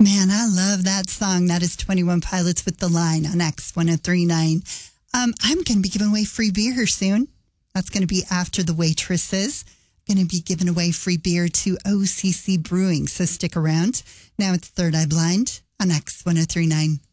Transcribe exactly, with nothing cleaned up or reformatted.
Man, I love that song. That is twenty-one Pilots with The Line on X one oh three point nine. Um, I'm going to be giving away free beer here soon. That's going to be after the waitresses. Going to be giving away free beer to O C C Brewing, so stick around. Now it's Third Eye Blind on X one oh three point nine.